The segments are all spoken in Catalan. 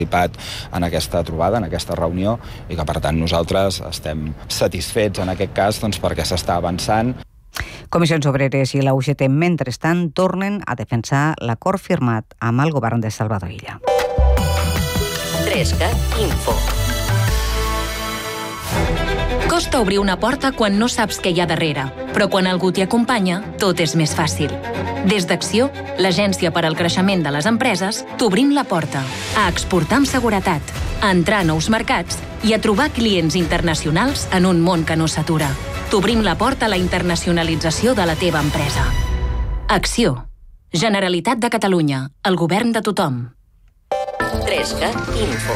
en aquesta trobada, en aquesta reunió, i que per tant nosaltres estem satisfets en aquest cas perquè s'està avançant. Comissions Obreres i la UGT, mentrestant, tornen a defensar l'acord firmat amb el govern de Salvador Illa. 3CAT Info. Costa obrir una porta quan no saps què hi ha darrere, però quan algú t'hi acompanya, tot és més fàcil. Des d'Acció, l'agència per al creixement de les empreses, t'obrim la porta a exportar amb seguretat, a entrar a nous mercats i a trobar clients internacionals en un món que no s'atura. T'obrim la porta a la internacionalització de la teva empresa. Acció. Generalitat de Catalunya. El govern de tothom. 3CAT Info.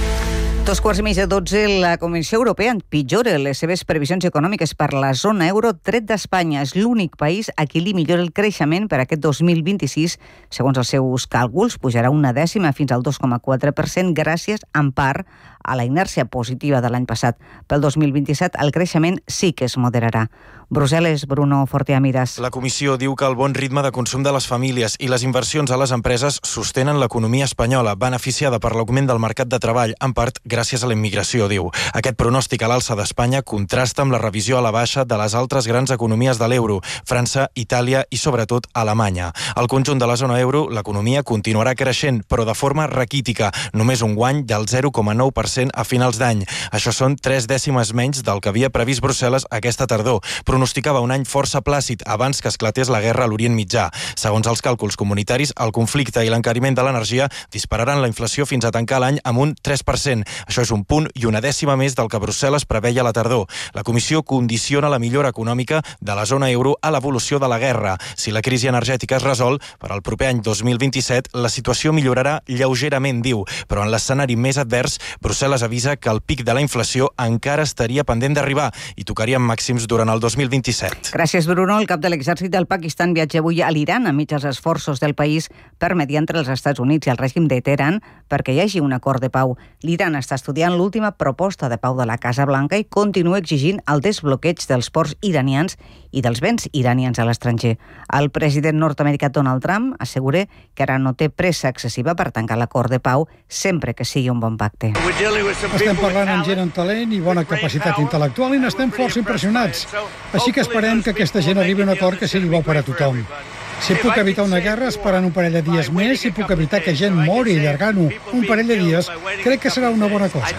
12:15, la Comissió Europea empitjora les seves previsions econòmiques per la zona euro, tret d'Espanya. És l'únic país a qui li millora el creixement per aquest 2026. Segons els seus càlculs, pujarà 1/10 fins al 2,4% gràcies, en part, a la inèrcia positiva de l'any passat. Pel 2027, el creixement sí que es moderarà. Brussel·les, Bruno Forteamiras. La Comissió diu que el bon ritme de consum de les famílies i les inversions a les empreses sostenen l'economia espanyola, beneficiada per l'augment del mercat de treball, en part gràcies a la immigració, diu. Aquest pronòstic a l'alça d'Espanya contrasta amb la revisió a la baixa de les altres grans economies de l'euro, França, Itàlia i sobretot Alemanya. Al conjunt de la zona euro, l'economia continuarà creixent, però de forma raquítica, només un guany del 0,9% a finals d'any. Això són 0,3 menys del que havia previst Brussel·les aquesta tardor. Pronosticava un any força plàcid abans que esclatés la guerra a l'Orient Mitjà. Segons els càlculs comunitaris, el conflicte i l'encariment de l'energia dispararan la inflació fins a tancar l'any amb un 3%. Això és un punt i 1/10 més del que Brussel·les preveia a la tardor. La Comissió condiciona la millora econòmica de la zona euro a l'evolució de la guerra. Si la crisi energètica es resol, per al proper any 2027 la situació millorarà lleugerament, diu, però en l'escenari més advers, Brussel·les avisa que el pic de la inflació encara estaria pendent d'arribar i tocarien màxims durant el 2027. Gràcies, Bruno. El cap de l'exèrcit del Pakistan viatja avui a l'Iran enmig dels esforços del país per mediar entre els Estats Units i el règim de Teheran perquè hi hagi un acord de pau. L'Iran està estudiant l'última proposta de pau de la Casa Blanca i continua exigint el desbloqueig dels ports iranians i dels béns iranians a l'estranger. El president nord-americà Donald Trump assegura que ara no té pressa excessiva per tancar l'acord de pau sempre que sigui un bon pacte. Estem parlant amb gent amb talent i bona capacitat intel·lectual i n'estem força impressionats. Així que esperem que aquesta gent arribi a un acord que sigui bo per a tothom. Si puc evitar una guerra esperant un parell de dies més, si puc evitar que gent mori allargant-ho un parell de dies, crec que serà una bona cosa.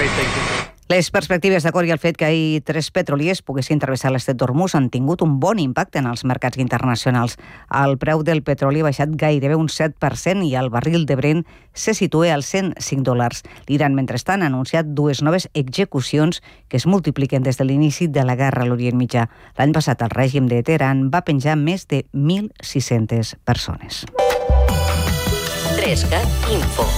Les perspectives d'acord i el fet que ahir 3 petroliers poguessin travessar l'estret d'Hormuz han tingut un bon impacte en els mercats internacionals. El preu del petroli ha baixat gairebé un 7% i el barril de Brent se situa als $105. L'Iran, mentrestant, ha anunciat 2 noves execucions que es multipliquen des de l'inici de la guerra a l'Orient Mitjà. L'any passat, el règim de Teheran va penjar més de 1.600 persones. 3CAT Info.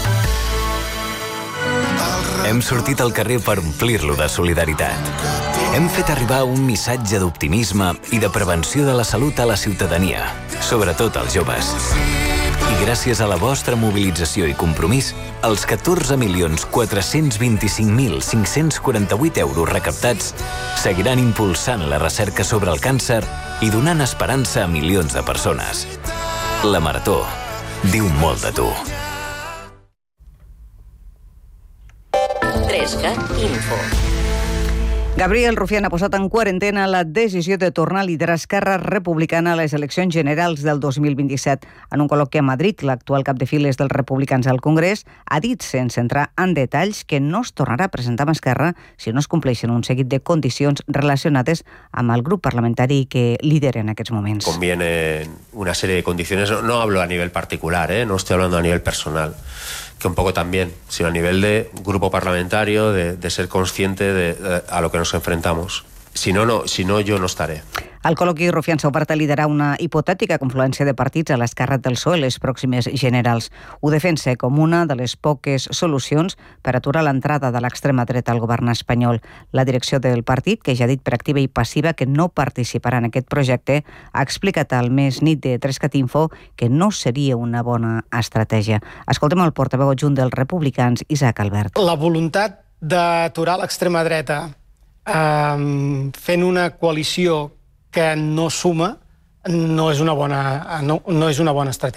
Hem sortit al carrer per omplir-lo de solidaritat. Hem fet arribar un missatge d'optimisme i de prevenció de la salut a la ciutadania, sobretot als joves. I gràcies a la vostra mobilització i compromís, els 14.425.548 euros recaptats seguiran impulsant la recerca sobre el càncer i donant esperança a milions de persones. La Marató diu molt de tu. 3CAT Info. Gabriel Rufián ha posat en quarantena la decisió de tornar a liderar Esquerra Republicana a les eleccions generals del 2027. En un col·loqui a Madrid, l'actual cap de files dels republicans al Congrés ha dit, sense entrar en detalls, que no es tornarà a presentar amb Esquerra si no es compleixen un seguit de condicions relacionades amb el grup parlamentari que lidera en aquests moments. Conviene una serie de condiciones, no hablo a nivel particular, no estoy hablando a nivel personal, que un poco también, sino a nivel de grupo parlamentario, de ser consciente a lo que nos enfrentamos. Si no, yo no estaré. Al col·loqui, Rufián s'ha obert a liderar una hipotètica confluència de partits a l'esquerra del PSOE les pròximes generals. Ho defensa com una de les poques solucions per aturar l'entrada de l'extrema dreta al govern espanyol. La direcció del partit, que ja ha dit per activa i passiva que no participarà en aquest projecte, ha explicat al Més Nit de 3CAT Info que no seria una bona estratègia. Escoltem el portaveu adjunt dels republicans, Isaac Albert. La voluntat d'aturar l'extrema dreta fent una coalició que no suma no és una bona estratègia.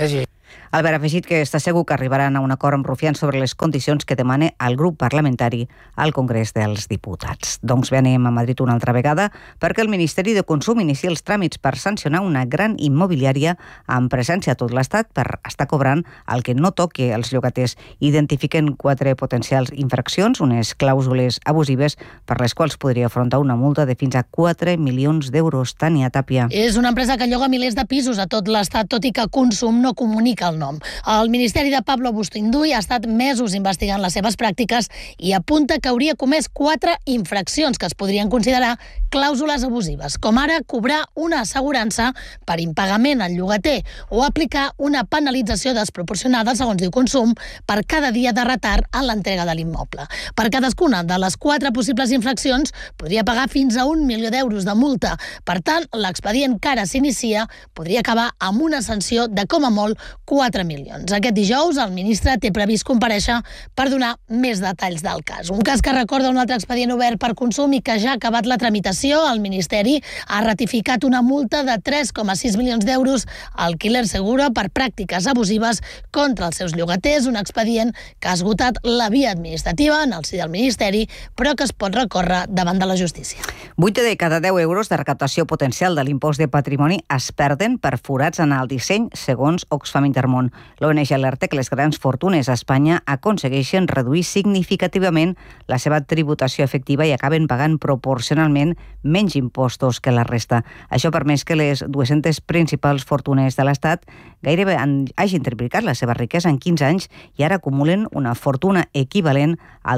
Albert ha afegit que està segur que arribaran a un acord amb Rufián sobre les condicions que demana el grup parlamentari al Congrés dels Diputats. Doncs bé, anem a Madrid una altra vegada perquè el Ministeri de Consum inicia els tràmits per sancionar una gran immobiliària amb presència a tot l'Estat per estar cobrant el que no toqui els llogaters. Identifiquen 4 potencials infraccions, unes clàusules abusives per les quals podria afrontar una multa de fins a 4 milions d'euros. Tània Tàpia. És una empresa que lloga milers de pisos a tot l'Estat, tot i que Consum no comunica el nom. El Ministeri de Pablo Bustinduy ha estat mesos investigant les seves pràctiques i apunta que hauria comès 4 infraccions que es podrien considerar clàusules abusives, com ara cobrar una assegurança per impagament al llogater o aplicar una penalització desproporcionada, segons diu Consum, per cada dia de retard en l'entrega de l'immoble. Per cadascuna de les 4 possibles infraccions podria pagar fins a 1 milió d'euros de multa. Per tant, l'expedient que ara s'inicia podria acabar amb una sanció de com a molt 4 milions. Aquest dijous el ministre té previst comparèixer per donar més detalls del cas. Un cas que recorda un altre expedient obert per Consum i que ja ha acabat la tramitació. El Ministeri ha ratificat una multa de 3,6 milions d'euros al Killer Seguro per pràctiques abusives contra els seus llogaters, un expedient que ha esgotat la via administrativa en el si del Ministeri, però que es pot recórrer davant de la justícia. 8 de cada 10 euros de recaptació potencial de l'impost de patrimoni es perden per forats en el disseny, segons Oxfam Intermón. L'ONG alerta que les grans fortunes a Espanya aconsegueixen reduir significativament la seva tributació efectiva i acaben pagant proporcionalment menys impostos que la resta. Això ha permès que les 200 principals fortunes de l'Estat gairebé hagin triplicat la seva riquesa en 15 anys i ara acumulen una fortuna equivalent al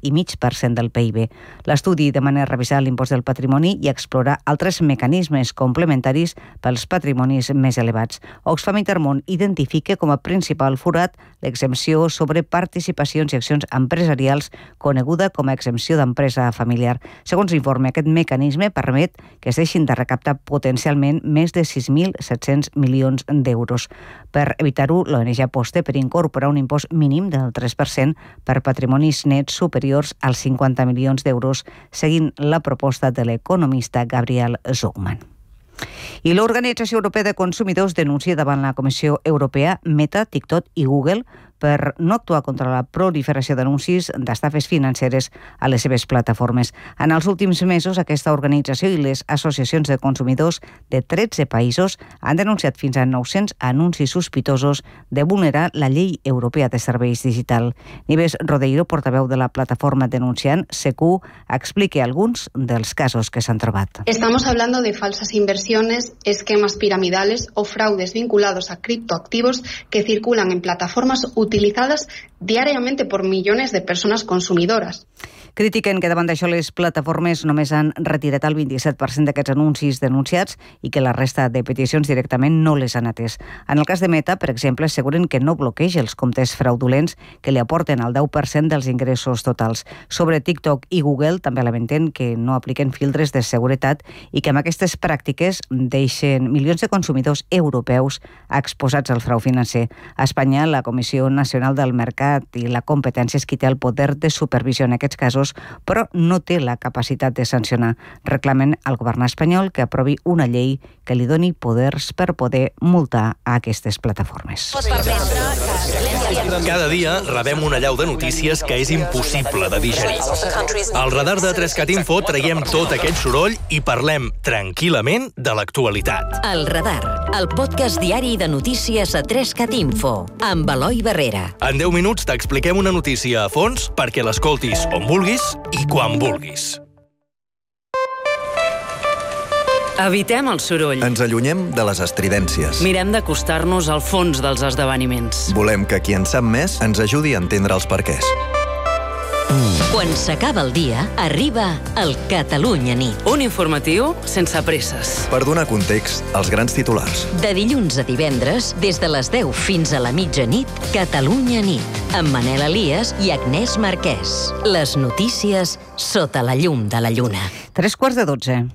17,5% del PIB. L'estudi demana revisar l'impost del patrimoni i explorar altres mecanismes complementaris pels patrimonis més elevats. Oxfam Intermón identifica com a principal forat l'exempció sobre participacions i accions empresarials coneguda com a exempció d'empresa familiar. Segons l'informe, aquest mecanisme permet que es deixin de recaptar potencialment més de 6.700 milions d'euros. Per evitar-ho, l'ONG aposta per incorporar un impost mínim del 3% per patrimonis nets superiors als 50 milions d'euros, seguint la proposta de l'economista Gabriel Zucman. I l'Organització Europea de Consumidors denuncia davant la Comissió Europea Meta, TikTok i Google per no actuar contra la proliferació d'anuncis d'estafes financeres a les seves plataformes. En els últims mesos, aquesta organització i les associacions de consumidors de 13 països han denunciat fins a 900 anuncis sospitosos de vulnerar la llei europea de serveis digital. Nieves Rodeiro, portaveu de la plataforma denunciant CQ, explica alguns dels casos que s'han trobat. Estamos hablando de falsas inversiones, esquemas piramidales o fraudes vinculados a criptoactivos que circulan en plataformas utilizadas diariamente por millones de personas consumidoras. Critiquen que davant d'això les plataformes només han retirat el 27% d'aquests anuncis denunciats i que la resta de peticions directament no les han atès. En el cas de Meta, per exemple, asseguren que no bloqueja els comptes fraudulents que li aporten el 10% dels ingressos totals. Sobre TikTok i Google també lamenten que no apliquen filtres de seguretat i que amb aquestes pràctiques deixen milions de consumidors europeus exposats al frau financer. A Espanya, la Comissió Nacional del Mercat i la Competència és qui té el poder de supervisió en aquests casos, però no té la capacitat de sancionar. Reclamen al govern espanyol que aprovi una llei que li doni poders per poder multar a aquestes plataformes. Cada dia rebem una allau de notícies que és impossible de digerir. Al radar de 3CAT Info traiem tot aquest soroll i parlem tranquil·lament de l'actualitat. El Radar, el podcast diari de notícies a 3CAT Info, amb Eloi Barrera. En 10 minuts t'expliquem una notícia a fons perquè l'escoltis on vulguis i quan vulguis. Evitem el soroll. Ens allunyem de les estridències. Mirem d'acostar-nos al fons dels esdeveniments. Volem que qui en sap més ens ajudi a entendre els perquès. Quan s'acaba el dia, arriba el Catalunya Nit. Un informatiu sense presses. Per donar context als grans titulars. De dilluns a divendres, des de les 10 fins a la mitjanit, Catalunya Nit, amb Manel Elias i Agnès Marquès. Les notícies sota la llum de la lluna. 3:45.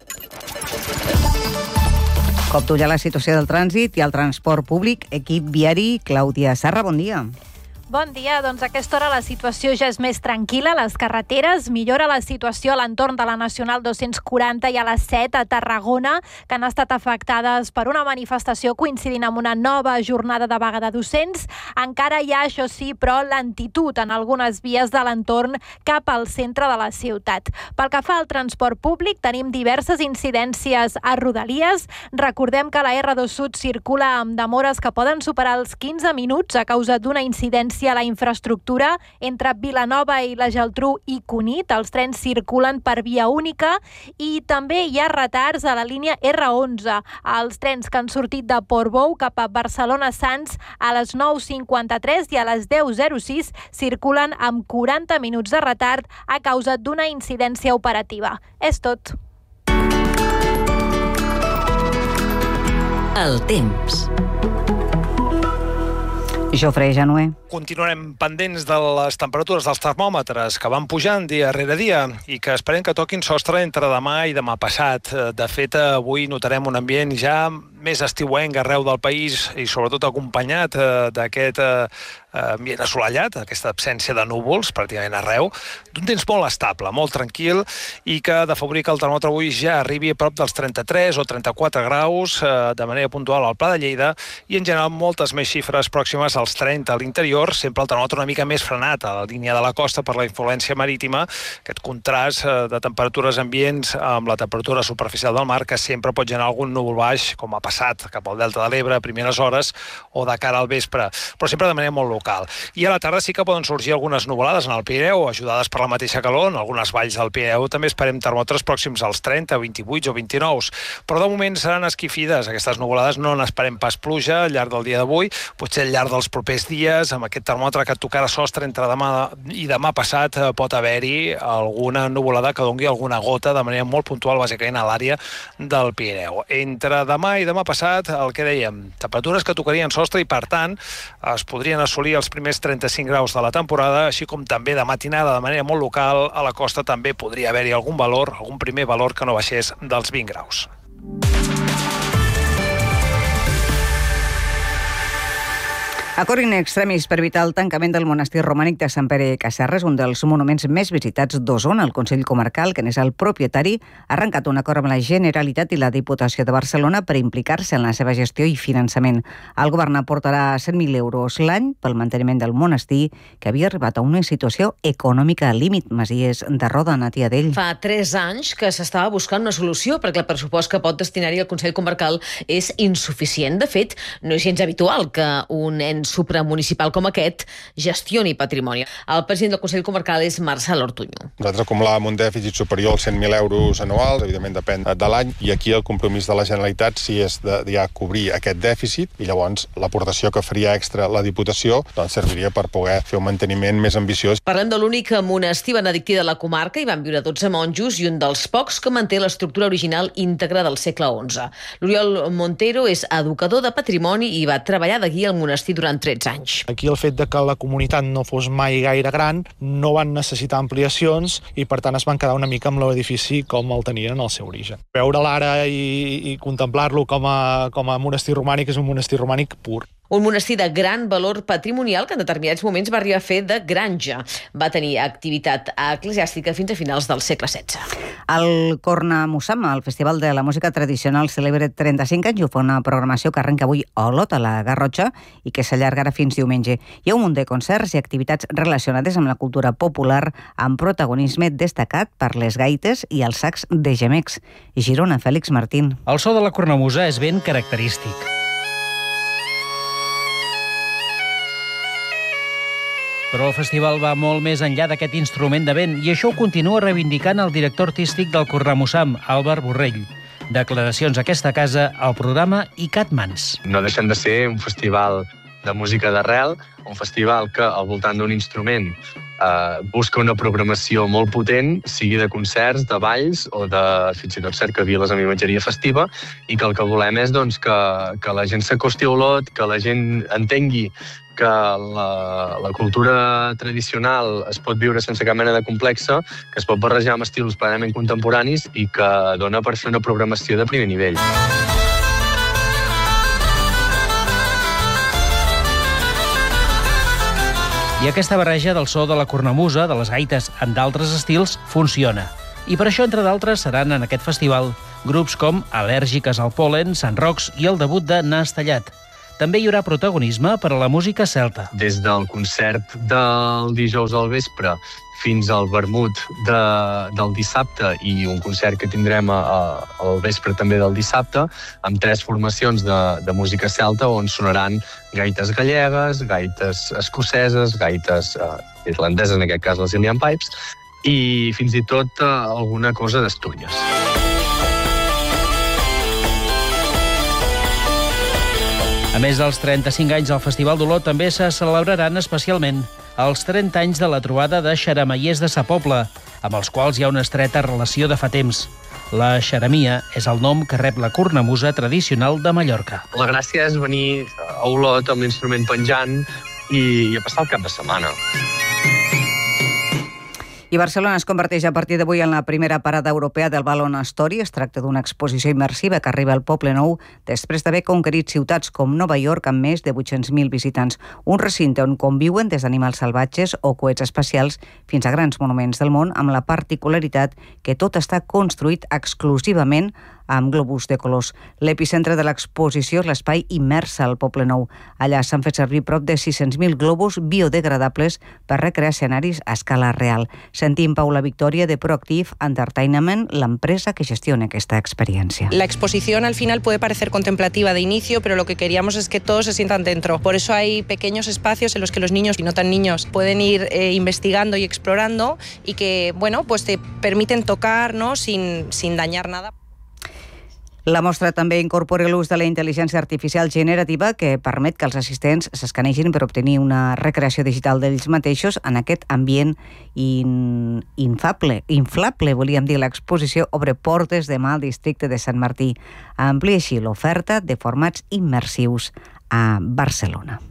Cop d'ull a la situació del trànsit i el transport públic, equip viari, Clàudia Serra, bon dia. Bon dia. Doncs a aquesta hora la situació ja és més tranquil·la. Les carreteres millora la situació a l'entorn de la Nacional 240 i a la 7 a Tarragona, que han estat afectades per una manifestació coincidint amb una nova jornada de vaga de docents. Encara hi ha, això sí, però lentitud en algunes vies de l'entorn cap al centre de la ciutat. Pel que fa al transport públic, tenim diverses incidències a Rodalies. Recordem que la R2 Sud circula amb demores que poden superar els 15 minuts a causa d'una incidència a la infraestructura entre Vilanova i la Geltrú i Cunit. Els trens circulen per via única i també hi ha retards a la línia R11. Els trens que han sortit de Portbou cap a Barcelona-Sants a les 9:53 i a les 10:06 circulen amb 40 minuts de retard a causa d'una incidència operativa. És tot. El temps. Jofre Janué. Continuarem pendents de les temperatures dels termòmetres que van pujant dia rere dia i que esperem que toquin sostre entre demà i demà passat. De fet, avui notarem un ambient ja més estiuenc arreu del país i sobretot acompanyat d'aquest ambient assolellat, aquesta absència de núvols pràcticament arreu, d'un temps molt estable, molt tranquil i que d'afavorir que el termòmetre avui ja arribi a prop dels 33 o 34 graus de manera puntual al Pla de Lleida i en general moltes més xifres pròximes als 30 a l'interior, sempre el termòmetre una mica més frenat a la línia de la costa per la influència marítima, aquest contrast de temperatures ambients amb la temperatura superficial del mar que sempre pot generar algun núvol baix, com ha passat cap al Delta de l'Ebre a primeres hores o de cara al vespre, però sempre de manera molt local. I a la tarda sí que poden sorgir algunes nuvolades en el Pirineu, ajudades per la mateixa calor. En algunes valls del Pirineu també esperem termòmetres pròxims als 30, 28 o 29, però de moment seran esquifides. Aquestes nuvolades no n'esperem pas pluja al llarg del dia d'avui, potser al llarg dels propers dies, amb aquest termòmetre que tocarà sostre entre demà i demà passat, pot haver-hi alguna nuvolada que doni alguna gota de manera molt puntual, bàsicament a l'àrea del Pirineu. Entre demà i demà passat, el que dèiem, temperatures que tocarien sostre i, per tant, es podrien assolir els primers 35 graus de la temporada, així com també de matinada de manera molt local, a la costa també podria haver-hi algun primer valor que no baixés dels 20 graus. Acord in extremis per evitar el tancament del monestir romànic de Sant Pere Casserres, un dels monuments més visitats d'Osona. El Consell Comarcal, que n'és el propietari, ha arrencat un acord amb la Generalitat i la Diputació de Barcelona per implicar-se en la seva gestió i finançament. El govern aportarà 100.000 euros l'any pel manteniment del monestir, que havia arribat a una situació econòmica al límit. Masies de Roda, Natia Dell. Fa 3 anys que s'estava buscant una solució perquè el pressupost que pot destinar-hi el Consell Comarcal és insuficient. De fet, no és gens habitual que un ens supramunicipal com aquest gestioni patrimoni. El president del Consell Comarcal és Marçal Ortuño. Nosaltres acumulàvem un dèficit superior als 100.000 euros anuals, evidentment depèn de l'any, i aquí el compromís de la Generalitat sí és de ja cobrir aquest dèficit i llavors l'aportació que faria extra la Diputació doncs serviria per poder fer un manteniment més ambiciós. Parlem de l'únic monestir benedictí de la comarca. Hi van viure 12 monjos i un dels pocs que manté l'estructura original íntegra del segle XI. L'Oriol Montero és educador de patrimoni i va treballar de guia al monestir durant 13 anys. Aquí el fet de que la comunitat no fos mai gaire gran, no van necessitar ampliacions i per tant es van quedar una mica amb l'edifici com el tenien en el seu origen. Veure'l ara i contemplar-lo com a monestir romànic és un monestir romànic pur. Un monestir de gran valor patrimonial que en determinats moments va arribar a fer de granja. Va tenir activitat eclesiàstica fins a finals del segle XVI. El Cornamussam, el Festival de la Música Tradicional, celebra 35 anys i ho fa una programació que arrenca avui a Olot, a la Garrotxa, i que s'allargarà fins diumenge. Hi ha un munt de concerts i activitats relacionades amb la cultura popular, amb protagonisme destacat per les gaites i els sacs de gemecs. Girona, Fèlix Martín. El so de la cornamusa és ben característic. Però el festival va molt més enllà d'aquest instrument de vent i això ho continua reivindicant el director artístic del Cornamussam, Àlvar Borrell. Declaracions a aquesta casa al programa ICAT Mans. No deixen de ser un festival de música d'arrel, un festival que al voltant d'un instrument busca una programació molt potent, sigui de concerts, de balls o de fins i tot cercaviles amb imatgeria festiva, i que el que volem és que la gent s'acosti a Olot, que la gent entengui que la cultura tradicional es pot viure sense cap mena de complexa, que es pot barrejar amb estils plenament contemporanis i que dona per fer una programació de primer nivell. I aquesta barreja del so de la cornamusa, de les gaites amb d'altres estils, funciona. I per això, entre d'altres, seran en aquest festival grups com Al·lèrgiques al Pol·len, Sant Rocs i el debut de Nas Tallat. També hi haurà protagonisme per a la música celta. Des del concert del dijous al vespre fins al vermut del dissabte i un concert que tindrem al vespre també del dissabte, amb 3 formacions de música celta on sonaran gaites gallegues, gaites escoceses, gaites irlandeses, en aquest cas les Ilian Pipes, i fins i tot alguna cosa d'Astúries. A més dels 35 anys del Festival d'Olot, també se celebraran especialment els 30 anys de la trobada de xarameiers de Sa Pobla, amb els quals hi ha una estreta relació de fa temps. La xaramia és el nom que rep la cornamusa tradicional de Mallorca. La gràcia és venir a Olot amb l'instrument penjant i a passar el cap de setmana. I Barcelona es converteix a partir d'avui en la primera parada europea del Balon Story. Es tracta d'una exposició immersiva que arriba al Poble Nou després d'haver conquerit ciutats com Nova York amb més de 800.000 visitants. Un recinte on conviuen des d'animals salvatges o coets espacials fins a grans monuments del món, amb la particularitat que tot està construït exclusivament amb globus de colors. L'epicentre de l'exposició és l'espai Immersa al Poble Nou. Allà s'han fet servir prop de 600.000 globus biodegradables per recrear escenaris a escala real. Sentim Paula Victoria de Proactive Entertainment, l'empresa que gestiona esta experiencia. La exposición al final puede parecer contemplativa de inicio, pero lo que queríamos es que todos se sientan dentro. Por eso hay pequeños espacios en los que los niños y no tan niños pueden ir investigando y explorando y que, bueno, pues te permiten tocar, ¿no?, sin dañar nada. La mostra també incorpora l'ús de la intel·ligència artificial generativa que permet que els assistents s'escanegin per obtenir una recreació digital d'ells mateixos en aquest ambient inflable, volíem dir. L'exposició obre portes demà al districte de Sant Martí. Amplia així l'oferta de formats immersius a Barcelona.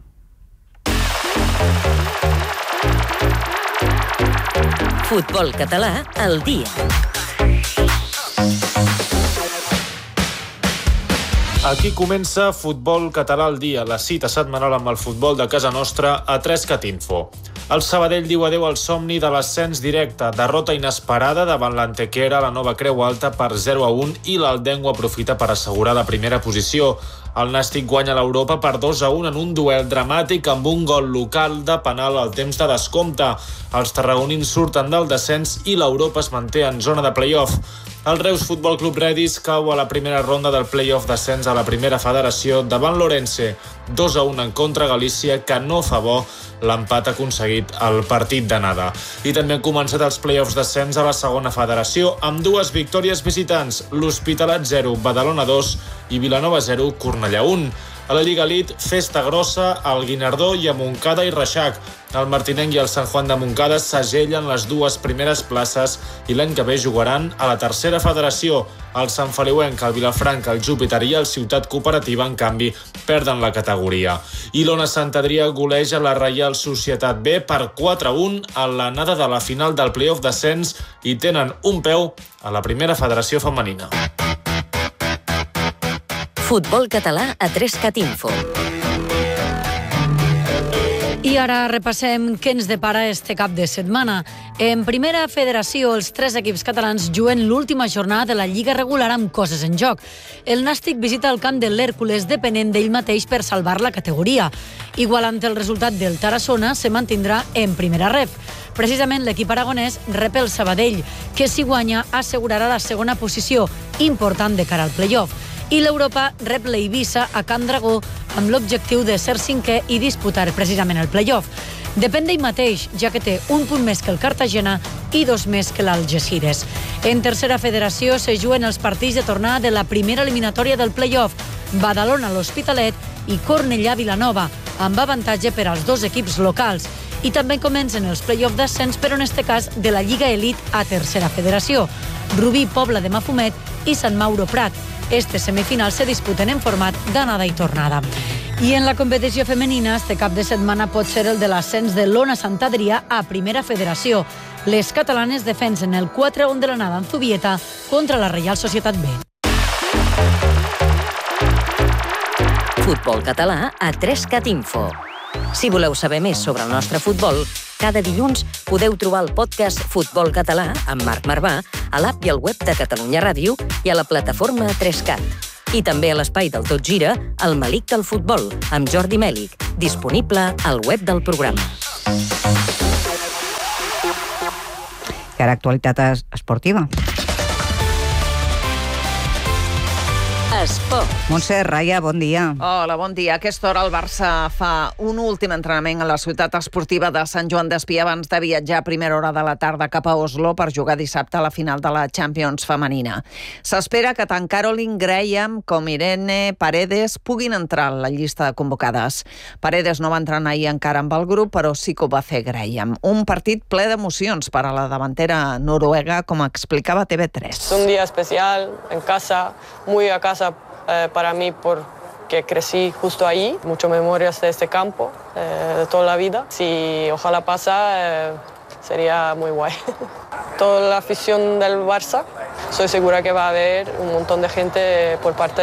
Futbol català al dia. Aquí comença Futbol Català al dia, la cita setmanal amb el futbol de casa nostra a 3CAT-Info. El Sabadell diu adeu al somni de l'ascens directe, derrota inesperada davant l'Antequera a la Nova Creu Alta per 0-1 i l'Aldengo aprofita per assegurar la primera posició. El Nàstic guanya l'Europa per 2-1 en un duel dramàtic amb un gol local de penal al temps de descompte. Els tarragonins surten del descens i l'Europa es manté en zona de play-off. El Reus Futbol Club Redis cau a la primera ronda del play-off d'ascens a la primera federació davant l'Orense. 2-1 en contra Galícia, que no fa bo l'empat aconseguit al partit d'anada. I també han començat els play-offs d'ascens a la segona federació amb 2 victòries visitants, l'Hospitalet 0, Badalona 2 i Vilanova 0, Cornellà 1. A la Lliga Elite, festa grossa al Guinardó i a Montcada i Reixac. El Martinenc i el Sant Juan de Montcada segellen les 2 primeres places i l'any que ve jugaran a la tercera federació. El Sant Feliuenc, el Vilafranca, el Júpiter i el Ciutat Cooperativa, en canvi, perden la categoria. I l'Ona Sant Adrià goleja la Reial Societat B per 4-1 a l'anada de la final del play-off d'ascens i tenen un peu a la primera federació femenina. Futbol català a 3CAT-Info. I ara repassem què ens depara este cap de setmana. En primera federació, els 3 equips catalans juguen l'última jornada de la Lliga regular amb coses en joc. El Nàstic visita el camp de l'Hèrcules depenent d'ell mateix per salvar la categoria. Igualant el resultat del Tarassona, se mantindrà en primera ref. Precisament l'equip aragonès rep el Sabadell, que si guanya assegurarà la segona posició, important de cara al play-off. I l'Europa rep l'Eivissa a Can Dragó amb l'objectiu de ser 5è i disputar precisament el play-off. Depèn d'ell mateix, ja que té un punt més que el Cartagena i 2 més que l'Algeciras. En tercera federació se juguen els partits de tornada de la primera eliminatòria del play-off, Badalona l'Hospitalet i Cornellà Vilanova, amb avantatge per als 2 equips locals. I també comencen els play-off d'ascens, però en este cas de la Lliga Elite a tercera federació. Rubí, Pobla de Mafumet i Sant Mauro Prat. Estes semifinals se disputen en format d'anada i tornada. I en la competició femenina, este cap de setmana pot ser el de l'ascens de l'Ona Sant Adrià a primera federació. Les catalanes defensen el 4-1 de l'anada en Zubieta contra la Reial Societat B. Futbol català a 3CAT-Info. Si voleu saber més sobre el nostre futbol, cada dilluns podeu trobar el podcast Futbol Català amb Marc Marvà a l'app i al web de Catalunya Ràdio i a la plataforma 3CAT. I també a l'espai del Tot Gira, el Melic del Futbol, amb Jordi Mèlic, disponible al web del programa. Que ara actualitat esportiva. Esport. Montse Raya, bon dia. Hola, bon dia. A aquesta hora el Barça fa un últim entrenament a la ciutat esportiva de Sant Joan d'Espí abans de viatjar a primera hora de la tarda cap a Oslo per jugar dissabte a la final de la Champions femenina. S'espera que tant Caroline Graham com Irene Paredes puguin entrar a la llista de convocades. Paredes no va entrenar ahir encara amb el grup, però sí que ho va fer Graham. Un partit ple d'emocions per a la davantera noruega, com explicava TV3. Es un día especial, en casa, muy a casa para mí porque crecí justo ahí, muchas memorias de este campo, de toda la vida. Si ojalá pasa, sería muy guay. Toda la afición del Barça, soy segura que va a haber un montón de gente por parte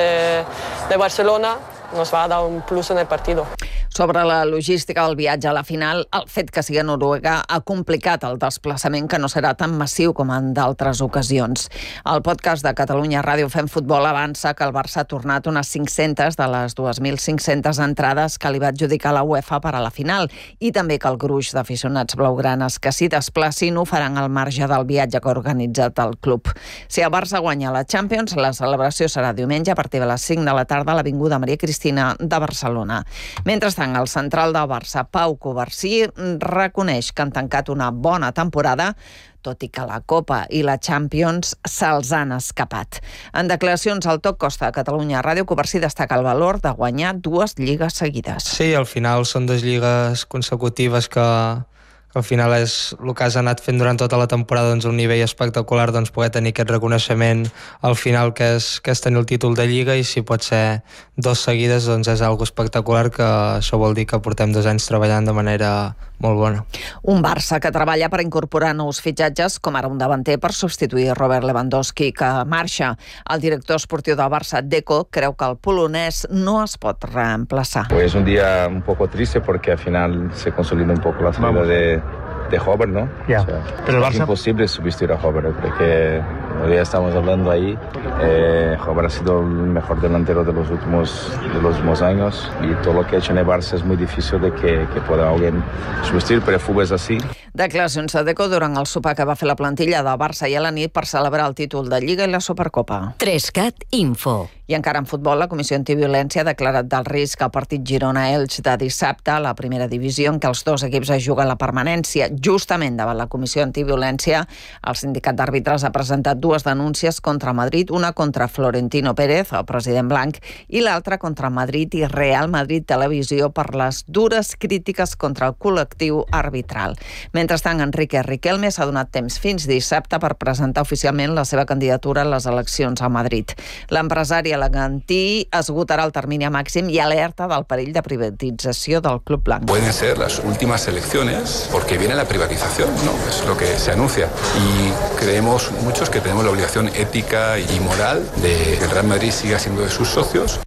de Barcelona, nos va a dar un plus en el partido. Sobre la logística del viatge a la final, el fet que sigui a Noruega ha complicat el desplaçament, que no serà tan massiu com en d'altres ocasions. El podcast de Catalunya Ràdio Fem Futbol avança que el Barça ha tornat unes 500 de les 2.500 entrades que li va adjudicar la UEFA per a la final i també que el gruix d'aficionats blaugranes que s'hi desplacin ho faran al marge del viatge que ha organitzat el club. Si el Barça guanya la Champions, la celebració serà diumenge a partir de les 5 de la tarda a l'Avinguda Maria Cristina de Barcelona. Mentrestant, el central del Barça, Pau Covarsí, reconeix que han tancat una bona temporada, tot i que la Copa i la Champions se'ls han escapat. En declaracions al Toc Costa de Catalunya Ràdio, Covarsí destaca el valor de guanyar 2 lligues seguides. Sí, al final són 2 lligues consecutives que al final és el que has anat fent durant tota la temporada, doncs, un nivell espectacular, doncs, poder tenir aquest reconeixement al final que és tenir el títol de Lliga, i si pot ser 2 seguides, doncs és algo espectacular, que això vol dir que portem 2 anys treballant de manera molt bona. Un Barça que treballa per incorporar nous fitxatges, com ara un davanter per substituir Robert Lewandowski, que marxa. El director esportiu del Barça, Deco, creu que el polonès no es pot reemplaçar. Pues un día un poco triste porque al final se consolida un poco la salida de Robert, ¿no? Ya. O sea, Pero el es Barça... imposible sustituir a Robert, porque ya estamos hablando ahí. Robert ha sido el mejor delantero de los últimos años, y todo lo que ha hecho en el Barça es muy difícil de que pueda alguien sustituir, pero el fútbol es así. Declaracions de Deco durant el sopar que va fer la plantilla del Barça i a la nit per celebrar el títol de Lliga i la Supercopa. 3CAT Info. I encara en futbol, la Comissió Antiviolència ha declarat del risc al partit Girona-Elx de dissabte a la primera divisió, en què els 2 equips es juguen la permanència. Justament davant la Comissió Antiviolència, el sindicat d'àrbitres ha presentat 2 denúncies contra Madrid, una contra Florentino Pérez, el president blanc, i l'altra contra Madrid i Real Madrid Televisió per les dures crítiques contra el col·lectiu arbitral. Mentrestant, Enrique Riquelme s'ha donat temps fins dissabte per presentar oficialment la seva candidatura a les eleccions a Madrid. L'empresari alacantí esgotarà el termini màxim i alerta del perill de privatització del club blanc. Pueden ser las últimas elecciones porque viene la privatización, ¿no? Es lo que se anuncia. Y creemos muchos que tenemos la obligación ética y moral de que el Real Madrid siga siendo de sus socios.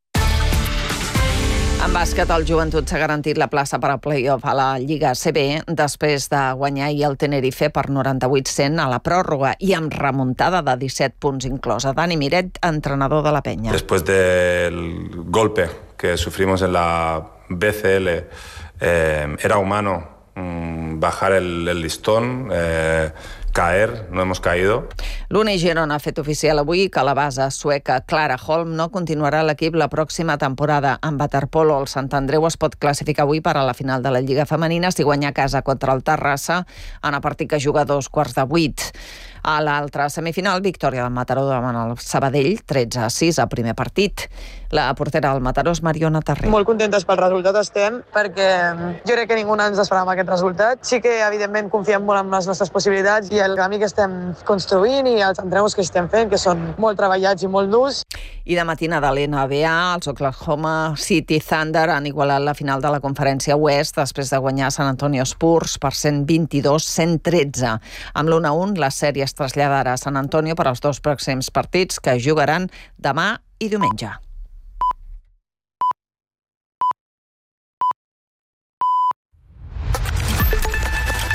En bàsquet, el Joventut s'ha garantit la plaça per al play-off a la Lliga CB després de guanyar ahir el Tenerife per 98-100 a la pròrroga i amb remuntada de 17 punts inclosa. Dani Miret, entrenador de la Penya. Después del golpe que sufrimos en la BCL, era humano bajar el listón, caer, no hemos caído. L'Uni Girona ha fet oficial avui que la base sueca Clara Holm no continuarà a l'equip la pròxima temporada. En waterpolo, el Sant Andreu es pot classificar avui per a la final de la Lliga Femenina si guanya a casa contra el Terrassa en el partit que juga a 7:15. A l'altra semifinal, victòria del Mataró davant el Sabadell, 13-6 al primer partit. La portera del Mataró és Mariona Tarré. Molt contentes pel resultat estem, perquè jo crec que ningú ens esperava aquest resultat. Sí que, evidentment, confiem molt en les nostres possibilitats i el camí que estem construint i els entrenos que estem fent, que són molt treballats i molt durs. I de matinada a l'NBA, els Oklahoma City Thunder han igualat la final de la Conferència Oest després de guanyar San Antonio Spurs per 122-113. Amb l'1-1, la sèrie es traslladarà a San Antonio per als 2 pròxims partits que jugaran demà i diumenge.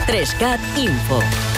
3cat Info.